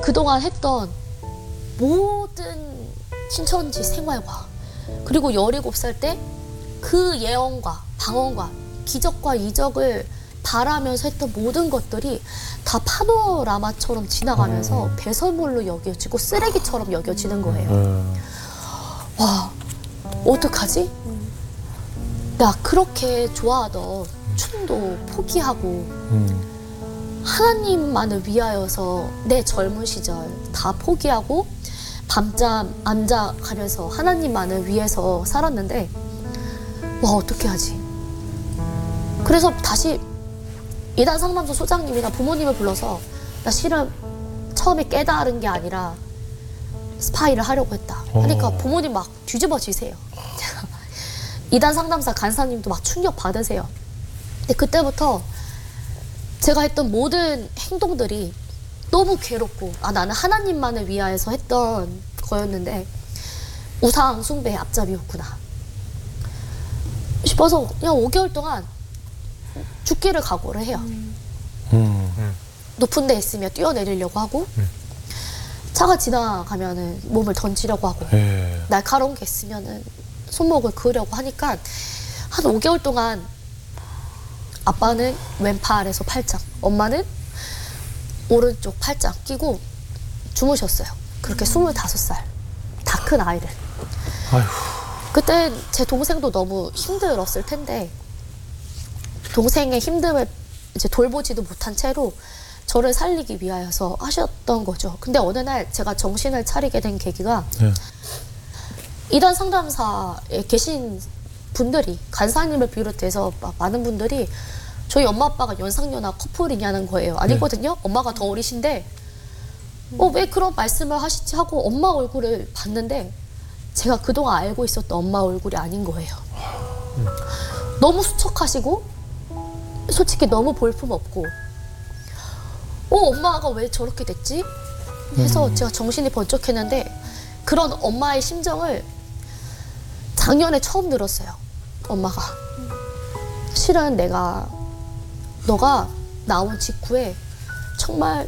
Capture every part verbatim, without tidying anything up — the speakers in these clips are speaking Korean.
그동안 했던 모든 신천지 생활과 그리고 열일곱 살 때 그 예언과 방언과 기적과 이적을 바라면서 했던 모든 것들이 다 파노라마처럼 지나가면서 음. 배설물로 여겨지고 쓰레기처럼 여겨지는 거예요. 음. 와, 어떡하지? 나 그렇게 좋아하던 춤도 포기하고 음. 하나님만을 위하여서 내 젊은 시절 다 포기하고 밤잠 안 자가면서 하나님만을 위해서 살았는데 와, 어떻게 하지? 그래서 다시 이단 상담소 소장님이나 부모님을 불러서 나 실은 처음에 깨달은 게 아니라 스파이를 하려고 했다. 그러니까 어. 부모님 막 뒤집어지세요. 이단 상담사 간사님도 막 충격 받으세요. 근데 그때부터 제가 했던 모든 행동들이 너무 괴롭고 아 나는 하나님만을 위하여서 했던 거였는데 우상 숭배의 앞잡이였구나 싶어서 그냥 오 개월 동안 죽기를 각오를 해요. 음. 높은 데 있으면 뛰어내리려고 하고 음. 차가 지나가면은 몸을 던지려고 하고 예. 날카로운 게 있으면은 손목을 그으려고 하니까 한 오 개월 동안 아빠는 왼팔에서 팔짱, 엄마는 오른쪽 팔짱 끼고 주무셨어요. 그렇게 스물다섯 살 다 큰 아이를. 아휴. 그때 제 동생도 너무 힘들었을 텐데 동생의 힘듦을 이제 돌보지도 못한 채로 저를 살리기 위하여서 하셨던 거죠. 근데 어느 날 제가 정신을 차리게 된 계기가 예. 이단 상담사에 계신 분들이 간사님을 비롯해서 막 많은 분들이 저희 엄마 아빠가 연상연하 커플이냐는 거예요. 아니거든요. 엄마가 더 어리신데 어, 왜 그런 말씀을 하시지 하고 엄마 얼굴을 봤는데 제가 그동안 알고 있었던 엄마 얼굴이 아닌 거예요. 너무 수척하시고 솔직히 너무 볼품없고 어 엄마가 왜 저렇게 됐지? 해서 제가 정신이 번쩍했는데 그런 엄마의 심정을 작년에 처음 들었어요. 엄마가 실은 내가 너가 나온 직후에 정말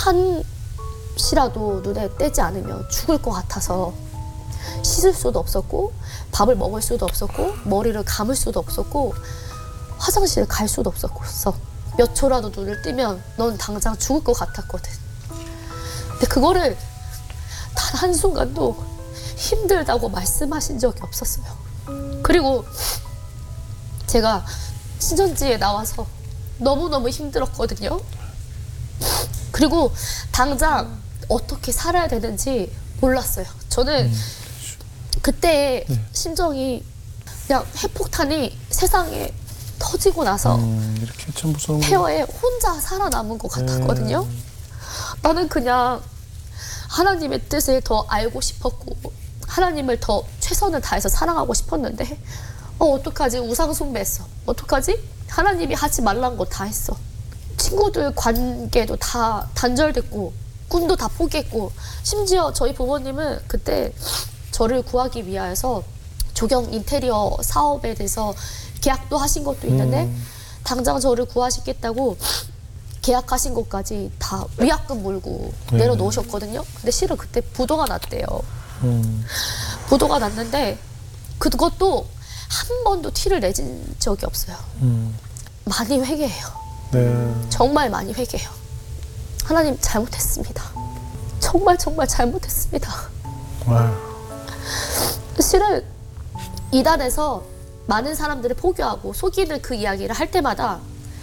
한시라도 눈에 떼지 않으면 죽을 것 같아서 씻을 수도 없었고 밥을 먹을 수도 없었고 머리를 감을 수도 없었고 화장실 갈 수도 없었어. 몇 초라도 눈을 뜨면 넌 당장 죽을 것 같았거든. 근데 그거를 단 한순간도 힘들다고 말씀하신 적이 없었어요. 그리고 제가 신천지에 나와서 너무너무 힘들었거든요. 그리고 당장 어떻게 살아야 되는지 몰랐어요. 저는 음. 그때의 네. 심정이 그냥 핵폭탄이 세상에 터지고 나서 음, 이렇게 참 무서운 거. 폐허에 혼자 살아남은 것 같았거든요. 음. 나는 그냥 하나님의 뜻을 더 알고 싶었고 하나님을 더 최선을 다해서 사랑하고 싶었는데 어 어떡하지? 우상 숭배했어. 어떡하지? 하나님이 하지 말란 거 다 했어. 친구들 관계도 다 단절됐고 군도 다 포기했고 심지어 저희 부모님은 그때 저를 구하기 위하여서 조경 인테리어 사업에 대해서 계약도 하신 것도 있는데 음. 당장 저를 구하시겠다고 계약하신 것까지 다 위약금 물고 네. 내려놓으셨거든요. 근데 실은 그때 부도가 났대요. 음. 부도가 났는데 그것도 한 번도 티를 내진 적이 없어요. 음. 많이 회개해요. 네. 정말 많이 회개해요. 하나님 잘못했습니다. 정말 정말 잘못했습니다. 아휴. 실은 이단에서 많은 사람들을 포교하고 속이는 그 이야기를 할 때마다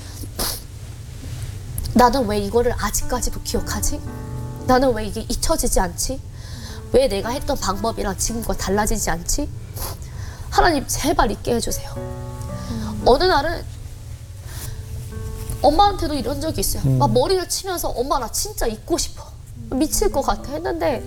나는 왜 이거를 아직까지도 기억하지? 나는 왜 이게 잊혀지지 않지? 왜 내가 했던 방법이랑 지금과 달라지지 않지? 하나님 제발 잊게 해주세요. 음. 어느 날은 엄마한테도 이런 적이 있어요. 음. 막 머리를 치면서 엄마 나 진짜 잊고 싶어. 미칠 것 같아 했는데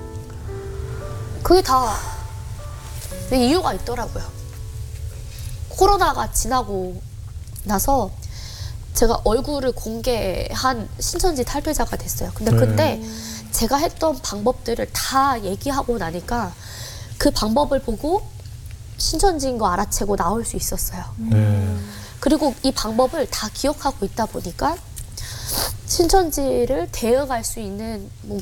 그게 다 이유가 있더라고요. 코로나가 지나고 나서 제가 얼굴을 공개한 신천지 탈퇴자가 됐어요. 근데 네. 그때 제가 했던 방법들을 다 얘기하고 나니까 그 방법을 보고 신천지인 거 알아채고 나올 수 있었어요. 네. 그리고 이 방법을 다 기억하고 있다 보니까 신천지를 대응할 수 있는